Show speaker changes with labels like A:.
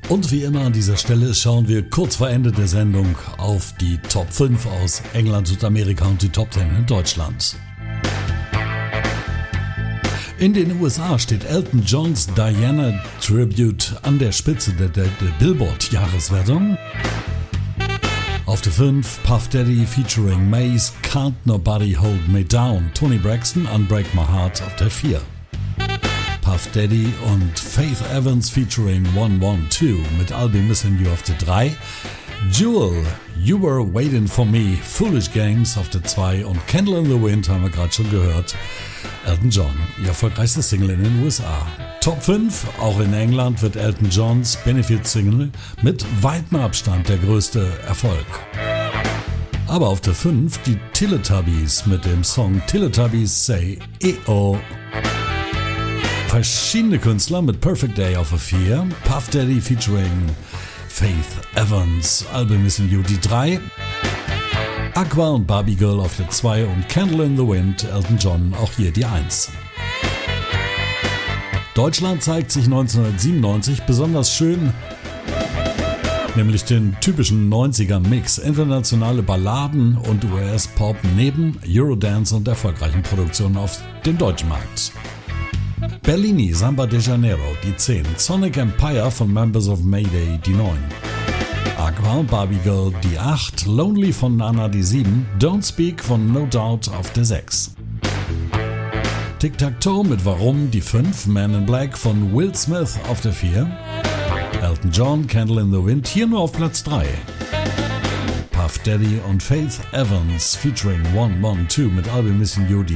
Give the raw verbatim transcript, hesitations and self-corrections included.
A: Und wie immer an dieser Stelle schauen wir kurz vor Ende der Sendung auf die Top fünf aus England, Südamerika und die Top zehn in Deutschland. In den U S A steht Elton Johns Diana Tribute an der Spitze der, der, der Billboard-Jahreswertung. Auf der fünf Puff Daddy featuring Mace, Can't Nobody Hold Me Down. Toni Braxton, Unbreak My Heart auf der vier. Puff Daddy und Faith Evans featuring one one two mit I'll Be Missing You auf der drei. Jewel, You Were Waiting For Me, Foolish Games auf der zwei und Candle in the Wind haben wir gerade schon gehört. Elton John, ihr erfolgreichster Single in den U S A. Top fünf, auch in England wird Elton Johns Benefit-Single mit weitem Abstand der größte Erfolg. Aber auf der fünf die Teletubbies mit dem Song Teletubbies Say E O. Verschiedene Künstler mit Perfect Day auf der vier, Puff Daddy featuring Faith Evans, I'll Be Missing You die drei, Aqua und Barbie Girl auf der zwei und Candle in the Wind, Elton John auch hier die eins. Deutschland zeigt sich neunzehnhundertsiebenundneunzig besonders schön, nämlich den typischen neunziger-Mix, internationale Balladen und U S-Pop neben Eurodance und erfolgreichen Produktionen auf dem deutschen Markt. Bellini, Samba de Janeiro, die zehn, Sonic Empire von Members of Mayday, die neun, Aqua und Barbie Girl, die acht, Lonely von Nana, die sieben, Don't Speak von No Doubt auf der sechs. Tic-Tac-Toe mit Warum, die fünf, Man in Black von Will Smith auf der vier, Elton John, Candle in the Wind, hier nur auf Platz drei. Puff Daddy und Faith Evans featuring one one two mit I'll Be Missing You, die